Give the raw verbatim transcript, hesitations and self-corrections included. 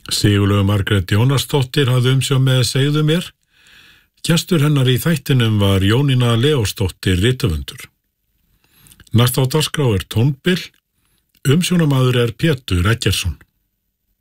Sigurlaug Margrét Jónasdóttir hafði umsjón með Segðu mér. Gestur hennar í þættinum var Jónína Leósdóttir rithöfundur. Næst á dagskrá er tónbil, umsjónamaður er Pétur Eggertsson.